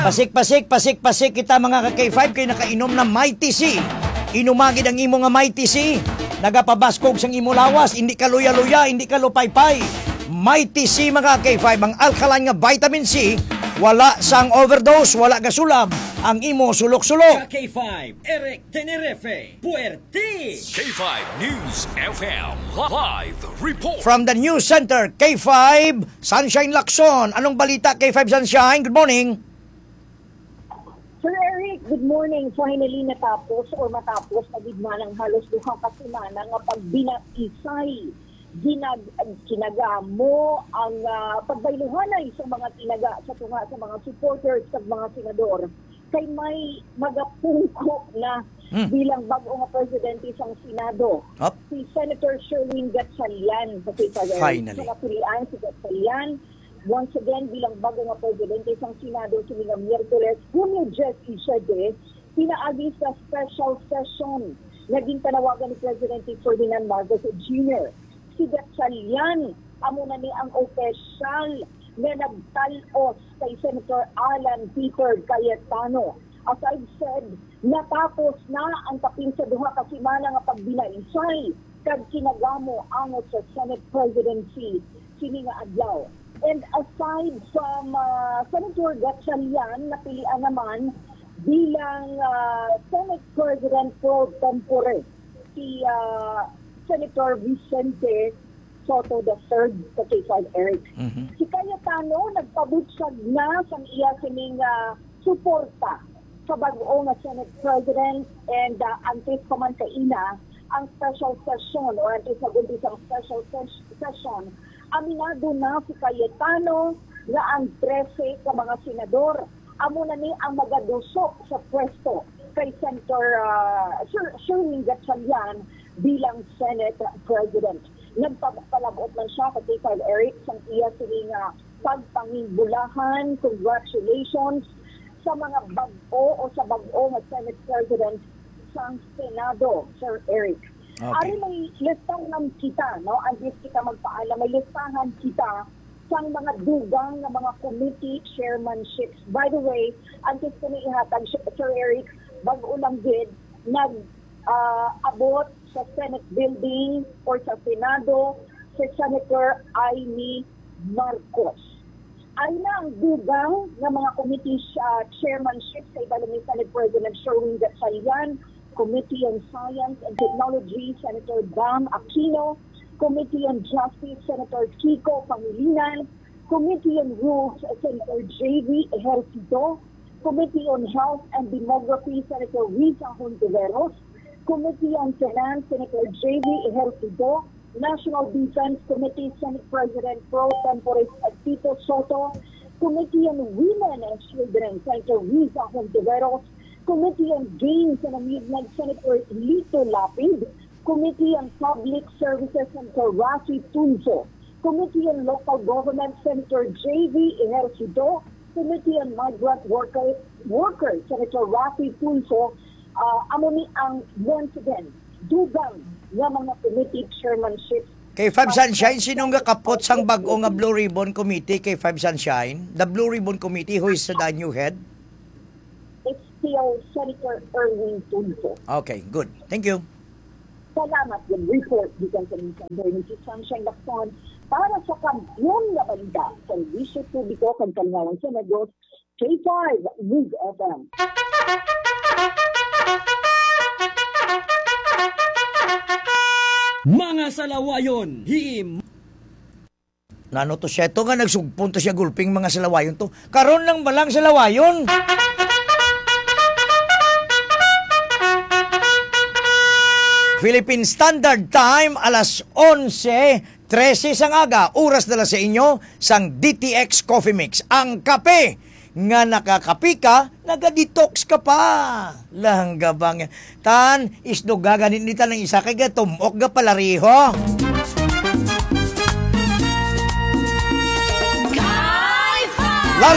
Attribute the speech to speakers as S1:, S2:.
S1: Pasik kita mga ka-K5 kay nakainom na Mighty C. Inumagid ang imo nga Mighty C. Nagapabaskog sang imo lawas, hindi ka luya-luya, hindi ka lupay-pay. Mighty C mga K5, ang alkaline nga vitamin C, wala sang overdose, wala gasulab, ang imo sulok-sulok.
S2: K5, Eric Tenerife, Puerti.
S3: K5 News FM live report.
S1: From the News Center, K5, Sunshine Lacson. Anong balita, K5 Sunshine? Good morning.
S4: Sir Eric, good morning. Finally matapos na gidman ng halos duha ka semana nga pagbinaisay. Kinagamo ang pagbayluhanay sa mga tinaga sa tunga sa mga supporters sa mga senador kay may magapungko na bilang bago nga presidente sang Senado. Si Senator Sherwin Gatchalian.
S1: Finally.
S4: Sa napilian si Gatchalian once again bilang bago nga presidente sang Senado sa mga Miyerkules, Hunyo 10 pinaagi sa special session naging tanawagan ni Presidente Ferdinand Marcos Jr. Si Gatchalian, amo na ni ang opisyal na nagtalos kay Senator Alan Peter Cayetano. As I've said, natapos na ang kapin sa duha ka semana nga pagbinaisay kag kinagamo angot sa Senate presidency sini nga adlaw. And aside from Senator Gatchalian, napilian naman bilang Senate President pro tempore si Senator Vicente Soto III sa K5 Eric. Si Cayetano nagpabutsag na sa iya sining suporta sa bago nga Senate President and antes pa man kaina ang special session or antes sa isang special session. Aminado na si Cayetano na ang 13 ka mga senador amo na ni ang magadusok sa pwesto kay Senator Sherwin Gatchalian bilang Senate President. Nagpapalabot man siya kay K5 Eric sa iya sining pagpanginbulahan. Congratulations sa mga bago o sa bago nga Senate President sa Senado, Sir Eric.
S1: Okay.
S4: Ari may listahan kita, no? Antes kita magpaalam, may listahan kita sa mga dugang ng mga committee chairmanships. By the way, antes ko ni ihatag, Sir Eric, bago lang din, abot sa Senate building or sa Senado si Senator Amy Marcos. Ay na ang dugang ng mga committee chairmanship sa ibalang ni Senate President Sherwin Gatchalian, Committee on Science and Technology, Senator Bam Aquino, Committee on Justice, Senator Kiko Pangilinan, Committee on Rules, Senator J.V. Ejercito, Committee on Health and Demography, Senator Risa Hontiveros, Committee on Finance, Senator J.V. Ejercito, National Defense Committee, Senate President Pro Tempore Tito Soto, Committee on Women and Children, Senator Risa Hontiveros, Committee on Games and Amusement, Senator Lito Lapid, Committee on Public Services, Senator Rafi Tunso, Committee on Local Government, Senator J.V. Ejercito, Committee on Migrant Workers, Senator Rafi Tunso, amo ni ang once again, dugang ng mga committee chairmanship.
S1: K5 Sunshine, sinong kapot sang bago nga Blue Ribbon Committee, K5 Sunshine? The Blue Ribbon Committee, who is the new head?
S4: It's still Senator Erwin Tunso.
S1: Okay, good. Thank you.
S4: Salamat yung report dito sa Minsan si Sunshine Lacson para sa kampiyon na balita sa Servisyo Publiko kang Kalawang Senador K5 News FM.
S2: Mga salawayon,
S1: Nano to siya, ito nga nagsugpunto siya gulping mga salawayon to. Karon lang balang salawayon. Philippine Standard Time, alas 11:13 sang aga, oras dala sa inyo, sang DTX Coffee Mix. Ang kape nga nakakapi ka, naga-detox ka pa. Langgabang. Tan, isdo gaganin nita ng isa kay tumok ga palariho.